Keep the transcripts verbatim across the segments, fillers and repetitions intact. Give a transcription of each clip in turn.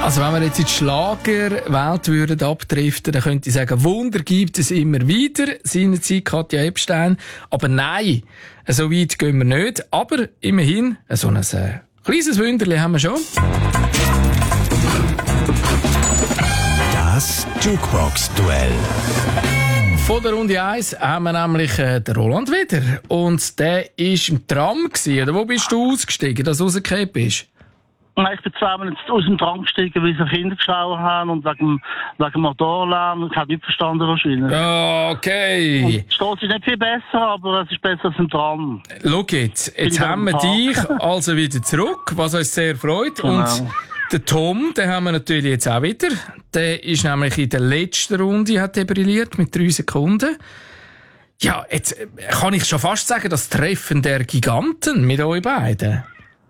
Also wenn wir jetzt in die Schlagerwelt würden abdriften, dann könnte ich sagen, Wunder gibt es immer wieder. Seinerzeit Katja Epstein. Aber nein, so weit gehen wir nicht. Aber immerhin, so ein äh, kleines Wunderli haben wir schon. Das Jukebox-Duell. Von der Runde eins haben wir nämlich äh, den Roland wieder. Und der war im Tram gewesen. Oder wo bist du ausgestiegen, dass du rausgefallen bist? Ich bin zweimal aus dem Tram gestiegen, weil sie Kinder geschaut haben und wegen, wegen dem Motorlärm. Ich habe nicht verstanden wahrscheinlich. Okay. Die Straße ist nicht viel besser, aber es ist besser als im Tram. Schau jetzt, jetzt haben wir dich also wieder zurück, was uns sehr freut. Genau. Und der Tom, den haben wir natürlich jetzt auch wieder. Der ist nämlich in der letzten Runde, hat er brilliert, mit drei Sekunden. Ja, jetzt kann ich schon fast sagen, das Treffen der Giganten mit euch beiden.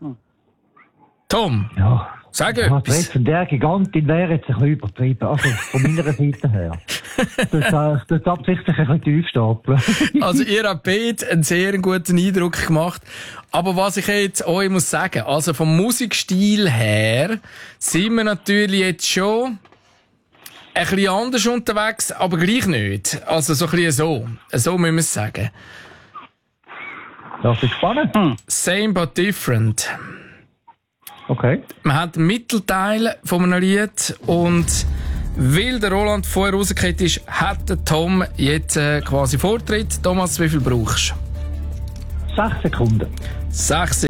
Tom, ja. Sag ja, etwas. Das Treffen der Gigantin wäre jetzt ein bisschen übertrieben. Also von meiner Seite her. Das tut absichtlich ein bisschen tief stapeln. Also ihr habt beide einen sehr guten Eindruck gemacht. Aber was ich jetzt euch muss sagen, also vom Musikstil her sind wir natürlich jetzt schon ein bisschen anders unterwegs, aber gleich nicht. Also so ein bisschen so. So müssen wir es sagen. Das ist spannend. Hm. Same but different. Okay. Man hat den Mittelteil von einem Lied und weil der Roland vorher rausgekehrt ist, hat der Tom jetzt äh, quasi Vortritt. Thomas, wie viel brauchst du? Sechs Sekunden. Sechs.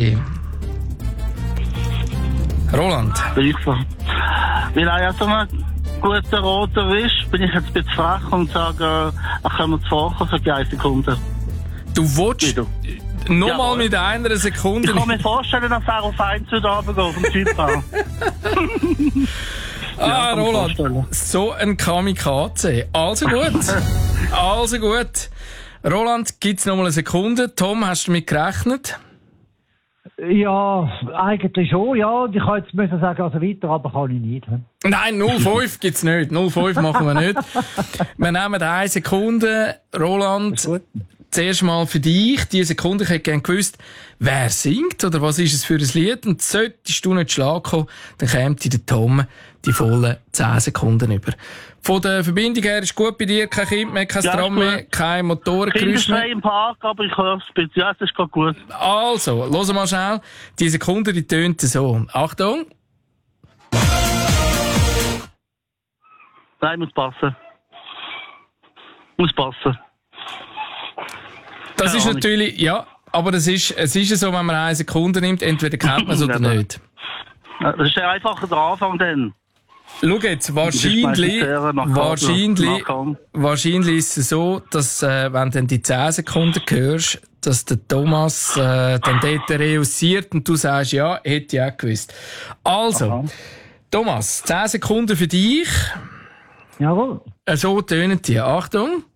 Roland. Weil ich so, weil er ja so ein guter Roter ist, bin ich jetzt ein bisschen frech und sage, ach, können wir vorkommen für eine Sekunde. Du willst nochmal mit einer Sekunde... Ich kann mir vorstellen, dass er auf eins wieder runtergeht, vom Typ an. Ah, ja, Roland, so ein Kamikaze. Also gut. Also gut. Roland, gibt's noch mal eine Sekunde. Tom, hast du damit gerechnet? Ja, eigentlich schon, ja. Ich kann jetzt müssen sagen, also weiter, aber kann ich nicht. He? Nein, null Komma fünf gibt's nicht. null Komma fünf machen wir nicht. Wir nehmen eine Sekunde. Roland, zuerst mal für dich. Diese Sekunde, ich hätte gerne gewusst, wer singt oder was ist es für ein Lied. Und solltest du nicht schlagen kommen, dann kommt der Tom die vollen zehn Sekunden über. Von der Verbindung her ist gut bei dir, kein Kind mehr, kein ja, Tram mehr, kein Motorengeräusch mehr. Ich bin im Park, aber ich höre es ein bisschen. Ja, das ist gerade gut. Also, hören mal schnell. Die Sekunde, die tönt so. Achtung. Nein, muss passen. Muss passen. Das ist natürlich, ja, aber es ist, es ist so, wenn man eine Sekunde nimmt, entweder kennt man es oder nicht. Das ist ja einfacher der Anfang dann. Schau jetzt, wahrscheinlich, wahrscheinlich, wahrscheinlich ist es so, dass, äh, wenn du dann die zehn Sekunden hörst, dass der Thomas, äh, dann dort reüssiert und du sagst, ja, hätte ich auch gewusst. Also, aha. Thomas, zehn Sekunden für dich. Jawohl. So tönen die. Achtung.